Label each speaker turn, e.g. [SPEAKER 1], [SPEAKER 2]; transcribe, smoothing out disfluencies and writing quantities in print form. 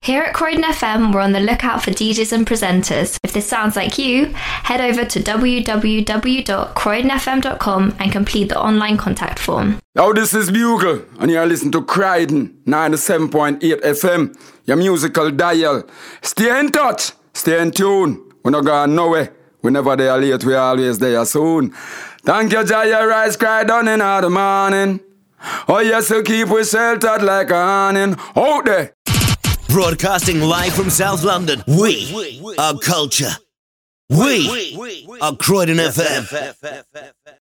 [SPEAKER 1] Here at Croydon FM, we're on the lookout for DJs and presenters. If this sounds like you, head over to www.croydonfm.com and complete the online contact form.
[SPEAKER 2] Now this is Bugle, and you're listening to Croydon 97.8 FM, your musical dial. Stay in touch, stay in tune. We're not going nowhere. We never there late, we always there soon. Thank you, Jaya Rise, cry down in the morning. Oh yes, you keep we sheltered like a awning. Out there.
[SPEAKER 3] Broadcasting live from South London, we are culture. We are Croydon FM.